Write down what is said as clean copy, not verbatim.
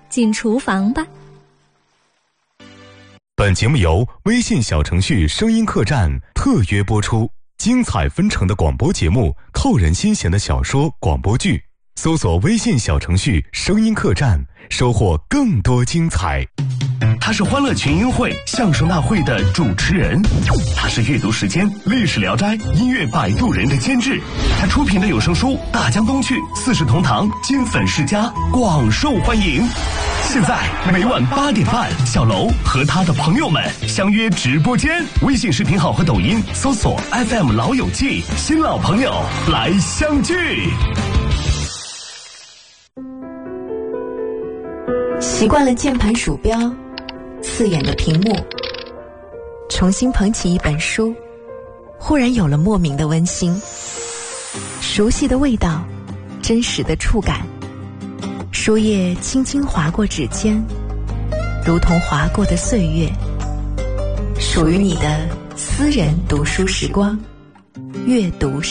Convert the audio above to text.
进厨房吧。 本节目由微信小程序声音客栈特约播出，精彩纷呈的广播节目，扣人心弦的小说广播剧，搜索微信小程序声音客栈，收获更多精彩。 他是欢乐群英会相声大会的主持人，他是阅读时间历史聊斋音乐摆渡人的监制，他出品的有声书大江东去四世同堂金粉世家广受欢迎。现在每晚8点半，小楼和他的朋友们相约直播间，微信视频号和抖音搜索 FM 老友记，新老朋友来相聚。 习惯了键盘鼠标刺眼的屏幕，重新捧起一本书，忽然有了莫名的温馨，熟悉的味道，真实的触感，书页轻轻划过指尖，如同划过的岁月，属于你的私人读书时光，阅读